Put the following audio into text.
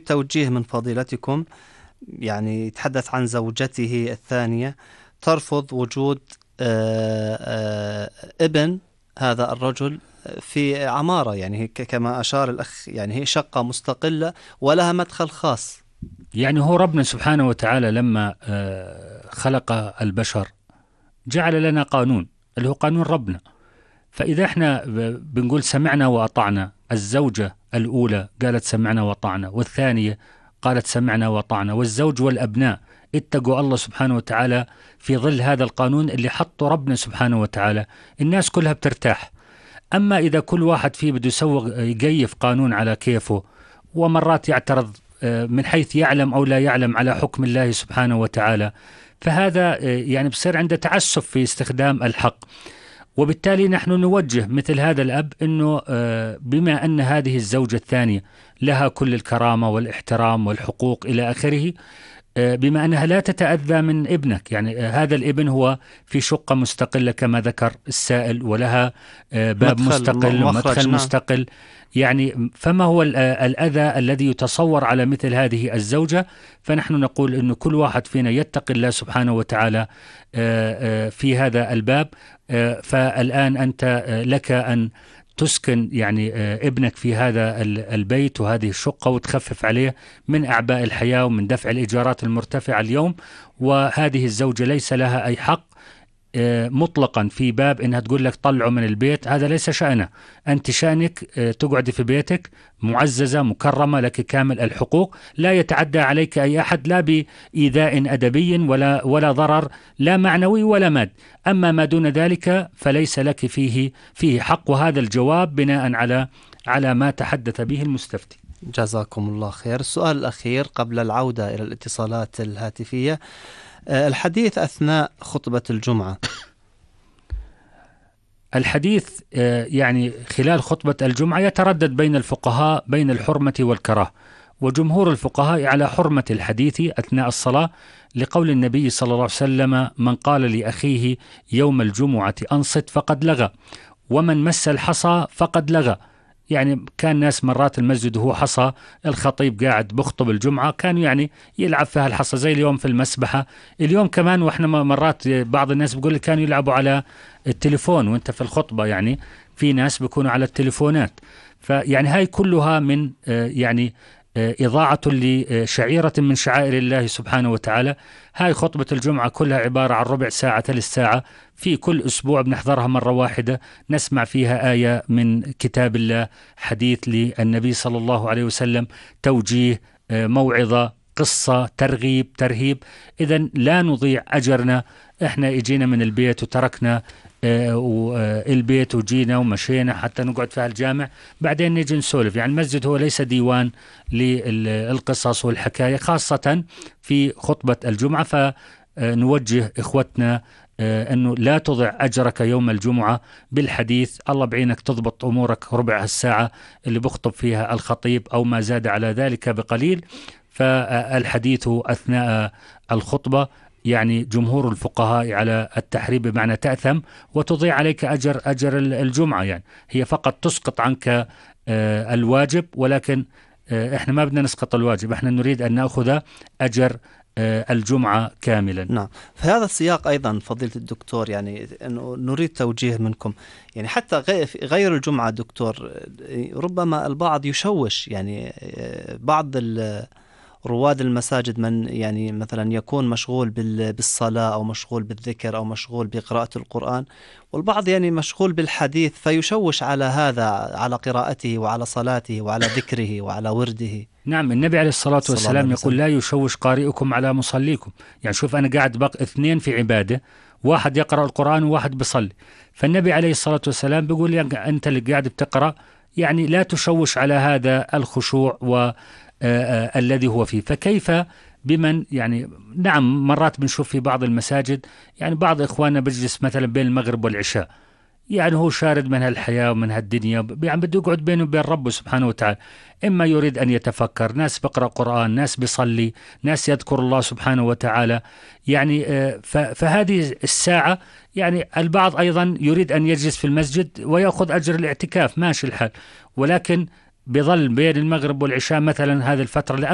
توجيه من فضيلتكم، يعني يتحدث عن زوجته الثانية ترفض وجود ابن هذا الرجل في عمارة، يعني كما أشار الأخ، يعني هي شقة مستقلة ولها مدخل خاص. يعني هو ربنا سبحانه وتعالى لما خلق البشر جعل لنا قانون اللي هو قانون ربنا. فإذا احنا بنقول سمعنا وأطعنا، الزوجة الأولى قالت سمعنا وأطعنا، والثانية قالت سمعنا وأطعنا، والزوج والأبناء اتقوا الله سبحانه وتعالى في ظل هذا القانون اللي حطه ربنا سبحانه وتعالى، الناس كلها بترتاح. أما إذا كل واحد فيه بده يقيف قانون على كيفه، ومرات يعترض من حيث يعلم أو لا يعلم على حكم الله سبحانه وتعالى، فهذا يعني بصير عنده تعسف في استخدام الحق. وبالتالي نحن نوجه مثل هذا الأب أنه بما أن هذه الزوجة الثانية لها كل الكرامة والاحترام والحقوق إلى آخره، بما أنها لا تتأذى من ابنك، يعني هذا الابن هو في شقة مستقلة كما ذكر السائل، ولها باب مستقل ومدخل مستقل، يعني فما هو الأذى الذي يتصور على مثل هذه الزوجة؟ فنحن نقول أن كل واحد فينا يتقي الله سبحانه وتعالى في هذا الباب. فالآن أنت لك أن تسكن يعني ابنك في هذا البيت وهذه الشقة، وتخفف عليه من أعباء الحياة ومن دفع الإيجارات المرتفعة اليوم. وهذه الزوجة ليس لها أي حق مطلقا في باب إنها تقول لك طلعوا من البيت، هذا ليس شأنه. أنت شأنك تقعد في بيتك معززة مكرمة، لك كامل الحقوق، لا يتعدى عليك أي أحد، لا بإيذاء أدبي ولا ضرر لا معنوي ولا مادي. أما ما دون ذلك فليس لك فيه حق. وهذا الجواب بناء على ما تحدث به المستفتي. جزاكم الله خير. السؤال الأخير قبل العودة إلى الاتصالات الهاتفية، الحديث أثناء خطبة الجمعة. الحديث يعني خلال خطبة الجمعة يتردد بين الفقهاء بين الحرمة والكراهة، وجمهور الفقهاء على حرمة الحديث أثناء الصلاة، لقول النبي صلى الله عليه وسلم: من قال لأخيه يوم الجمعة أنصت فقد لغى، ومن مس الحصى فقد لغى. يعني كان ناس مرات المسجد وهو حصى الخطيب قاعد بخطب الجمعة كانوا يعني يلعب فيها الحصى، زي اليوم في المسبحة. اليوم كمان واحنا مرات بعض الناس بيقول كانوا يلعبوا على التليفون وانت في الخطبة، يعني في ناس بيكونوا على التليفونات. فيعني هاي كلها من يعني إضاعة لشعيرة من شعائر الله سبحانه وتعالى. هاي خطبة الجمعة كلها عبارة عن ربع ساعة 3 ساعة في كل أسبوع، بنحضرها مرة واحدة، نسمع فيها آية من كتاب الله، حديث للنبي صلى الله عليه وسلم، توجيه، موعظة، قصة، ترغيب، ترهيب. إذن لا نضيع أجرنا. إحنا إجينا من البيت وتركنا البيت وجينا ومشينا حتى نقعد في الجامع، بعدين نيجي نسولف. يعني المسجد هو ليس ديوان للقصص والحكاية، خاصة في خطبة الجمعة. فنوجه إخوتنا أنه لا تضع أجرك يوم الجمعة بالحديث. الله بعينك تضبط أمورك ربع الساعة اللي بخطب فيها الخطيب أو ما زاد على ذلك بقليل. فالحديث أثناء الخطبة يعني جمهور الفقهاء على التحريم، بمعنى تأثم وتضيع عليك أجر الجمعة. يعني هي فقط تسقط عنك الواجب، ولكن احنا ما بدنا نسقط الواجب، احنا نريد أن نأخذ أجر الجمعة كاملا. نعم. في هذا السياق أيضا فضيلة الدكتور، يعني أنه نريد توجيه منكم، يعني حتى غير الجمعة دكتور، ربما البعض يشوش، يعني بعض رواد المساجد من يعني مثلا يكون مشغول بالصلاة أو مشغول بالذكر أو مشغول بقراءة القرآن، والبعض يعني مشغول بالحديث، فيشوش على هذا، على قراءته وعلى صلاته وعلى ذكره وعلى ورده. نعم، النبي عليه الصلاة والسلام يقول: لا يشوش قارئكم على مصليكم. يعني شوف، أنا قاعد اثنين في عبادة، واحد يقرأ القرآن وواحد بيصلي، فالنبي عليه الصلاة والسلام بيقول: يعني أنت اللي قاعد بتقرأ، يعني لا تشوش على هذا الخشوع الذي هو فيه. فكيف بمن يعني نعم مرات بنشوف في بعض المساجد يعني بعض إخواننا بجلس مثلا بين المغرب والعشاء، يعني هو شارد من هالحياة ومن هالدنيا، يعني بده يقعد بينه وبين ربه سبحانه وتعالى. إما يريد أن يتفكر، ناس بقرأ قرآن، ناس بيصلي، ناس يذكر الله سبحانه وتعالى. يعني فهذه الساعة يعني البعض أيضا يريد أن يجلس في المسجد ويأخذ أجر الاعتكاف، ماشي الحال، ولكن بظل بين المغرب والعشاء مثلا هذه الفترة